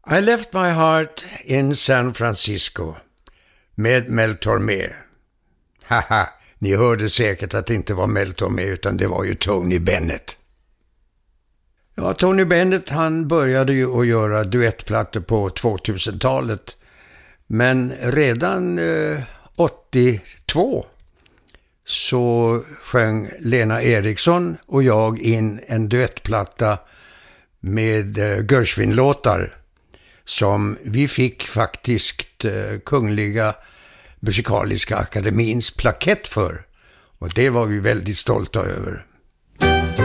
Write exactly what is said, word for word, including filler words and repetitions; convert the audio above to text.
I left my heart in San Francisco med Mel Tormé. Haha, ni hörde säkert att det inte var Mel Tormé utan det var ju Tony Bennett. Ja, Tony Bennett han började ju att göra duettplattor på tvåtusentalet. Men redan eh, åttiotvå så sjöng Lena Eriksson och jag in en duettplatta med eh, Gershwin-låtar som vi fick faktiskt eh, Kungliga Musikaliska Akademins plakett för. Och det var vi väldigt stolta över.